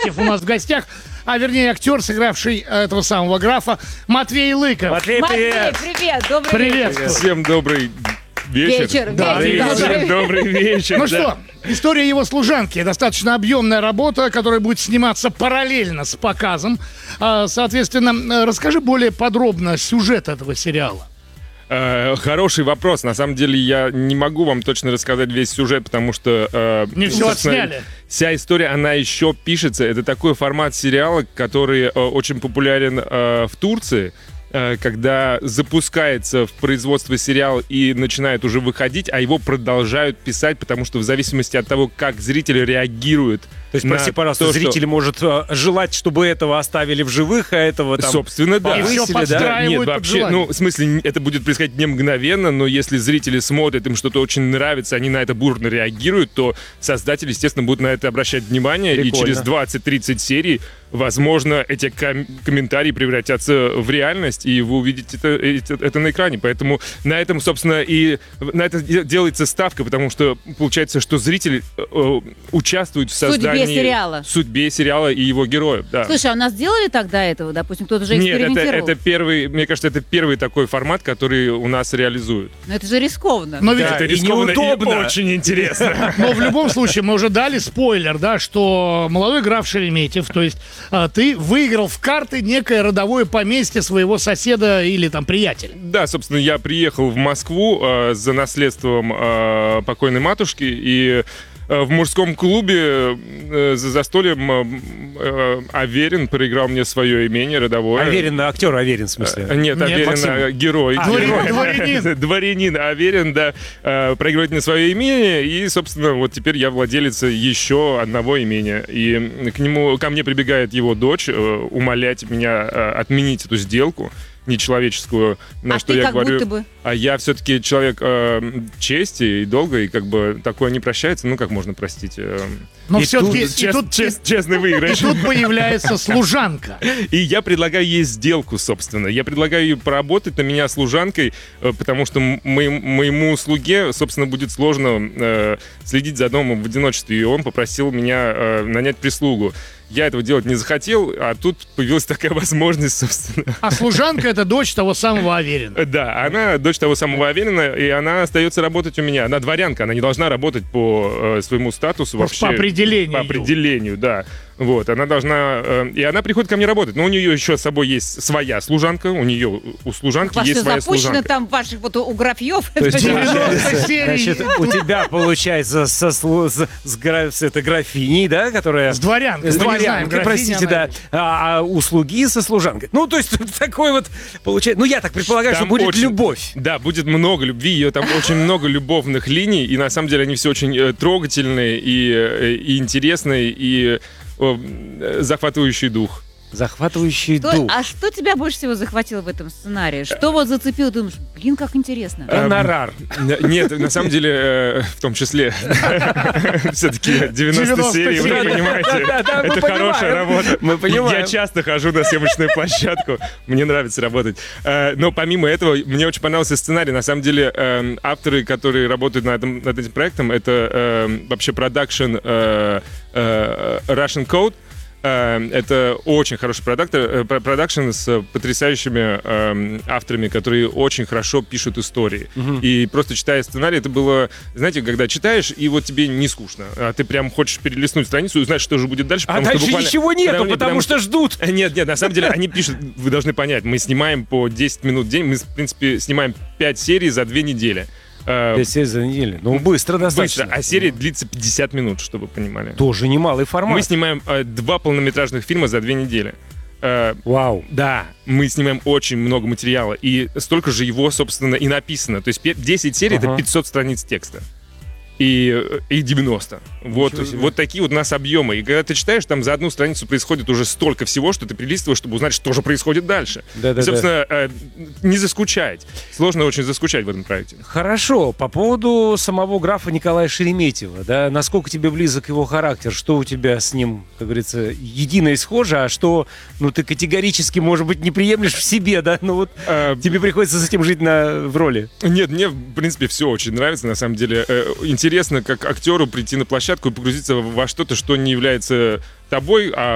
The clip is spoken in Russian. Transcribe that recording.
Шереметьев у нас в гостях, а вернее актер, сыгравший этого самого графа, Матвей Лыков. Матвей, привет! Привет, добрый Привет. вечер. Всем добрый вечер. Добрый вечер. Ну что, история его служанки. Достаточно объемная работа, которая будет сниматься параллельно с показом. Соответственно, расскажи более подробно сюжет этого сериала. Хороший вопрос. На самом деле я не могу вам точно рассказать весь сюжет, потому что... Не все отсняли. Вся история, она еще пишется. Это такой формат сериала, который очень популярен в Турции, когда запускается в производство сериал и начинает уже выходить, а его продолжают писать, потому что в зависимости от того, как зрители реагируют. То есть, прости, пожалуйста, зритель может желать, чтобы этого оставили в живых, а этого там... Собственно, да. И все подстраивают под вообще, желание. в смысле, это будет происходить не мгновенно, но если зрители смотрят, им что-то очень нравится, они на это бурно реагируют, то создатели, естественно, будут на это обращать внимание, Прикольно. и через 20-30 серий, возможно, эти комментарии превратятся в реальность, и вы увидите это на экране. Поэтому на этом, собственно, и на это делается ставка, потому что получается, что зрители участвуют в создании... Судьбе сериала и его героев, да. Слушай, а у нас делали тогда этого? Допустим, кто-то же Нет, экспериментировал? это первый, мне кажется, это первый такой формат, который у нас реализуют. Но это же рискованно. Но ведь Это и рискованно, неудобно. очень интересно. Но в любом случае мы уже дали спойлер, да, что молодой граф Шереметьев, то есть ты выиграл в карты некое родовое поместье своего соседа или там приятеля. Да, собственно, я приехал в Москву за наследством покойной матушки, и в мужском клубе за застольем Аверин проиграл мне свое имение родовое. Аверин, актер Аверин, в смысле? Нет, Нет, Аверин Максим. герой. Дворянин. Дворянин Аверин, да, проигрывает мне свое имение, и, собственно, вот теперь я владелец еще одного имения. И ко мне прибегает его дочь умолять меня отменить эту сделку нечеловеческую, на А что ты я как говорю. будто бы? А я все-таки человек чести и долго, и как бы такое не прощается, ну как можно простить? Но И все-таки Честный выигрыш. тут появляется служанка. И я предлагаю ей сделку, собственно. Я предлагаю ей поработать на меня служанкой, потому что моему слуге, собственно, будет сложно следить за домом в одиночестве, и он попросил меня нанять прислугу. Я этого делать не захотел, а тут появилась такая возможность, собственно. А служанка — это дочь того самого Аверина. Да, она дочь того самого Аверина, и она остается работать у меня. Она дворянка, она не должна работать по своему статусу Просто вообще. по определению. По определению, да. Вот, она должна... и она приходит ко мне работать. Но у нее еще с собой есть своя служанка, у служанки Вас есть все своя запущено служанка. там ваших вот у графьев? То есть, 90 серий. значит, у тебя получается с этой графиней, да, которая... С дворянкой. С Мы не знаем, дворянкой, графиня простите, она да. А у слуги со служанкой. Ну, то есть такой вот получается... Ну, я так предполагаю, что Там будет очень- любовь. Да, будет много любви, ее там очень много любовных линий, и на самом деле они все очень трогательные и интересные, и захватывающий дух. Захватывающий дух. А что тебя больше всего захватило в этом сценарии? Что вот зацепило? Думаешь, блин, как интересно. Гонорар. Нет, на самом деле, в том числе, все-таки 90 серий, вы серий. понимаете, Да, мы это хорошая понимаем. работа. Мы понимаем. Я часто хожу на съемочную площадку, мне нравится работать. Но помимо этого, мне очень понравился сценарий. На самом деле, авторы, которые работают над этим проектом, это вообще продакшн Russian Code. Это очень хороший продакшн с потрясающими авторами, которые очень хорошо пишут истории. И просто читая сценарий, это было, знаете, когда читаешь, и вот тебе не скучно. А ты прям хочешь перелистнуть страницу и узнать, что же будет дальше. А потому что дальше буквально- ничего нету, потому что ждут. Нет, на самом деле они пишут, вы должны понять, мы снимаем по 10 минут в день, мы, в принципе, снимаем 5 серий за 2 недели. 5 серий за неделю. Ну, быстро достаточно. Быстро, а серия длится 50 минут, чтобы вы понимали. Тоже немалый формат. Мы снимаем 2 полнометражных фильма за 2 недели. Вау. Да, мы снимаем очень много материала, и столько же его, собственно, и написано. То есть 10 серий — это 500 страниц текста. И 90. Вот такие вот у нас объемы. И когда ты читаешь, там за одну страницу происходит уже столько всего, что ты прилистываешь, чтобы узнать, что же происходит дальше. Да-да-да. И, собственно, не заскучать. Сложно очень заскучать в этом проекте. Хорошо, по поводу самого графа Николая Шереметьева, да, насколько тебе близок его характер, что у тебя с ним, как говорится, единое и схоже, а что, ну, ты категорически, может быть, не приемлешь в себе, да, ну вот тебе приходится с этим жить в роли. Нет, мне, в принципе, все очень нравится, на самом деле. Интересно, как актеру прийти на площадку и погрузиться во что-то, что не является тобой, а